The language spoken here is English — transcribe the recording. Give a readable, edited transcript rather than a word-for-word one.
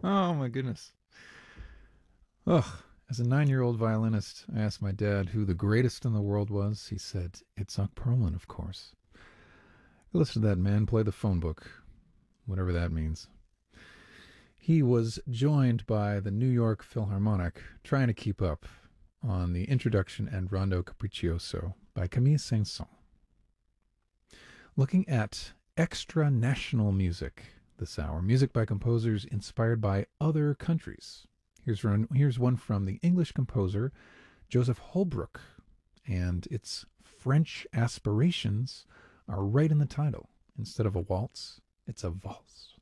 Oh my goodness. Ugh. As a 9-year-old violinist, I asked my dad who the greatest in the world was. He said, Itzhak Perlman, of course. Listen to that man play the phone book, whatever that means. He was joined by the New York Philharmonic, trying to keep up on the introduction and Rondo Capriccioso by Camille Saint-Saëns. Looking at extra national music this hour, music by composers inspired by other countries. Here's one from the English composer Joseph Holbrooke, and its French aspirations are right in the title. Instead of a waltz, it's a valse.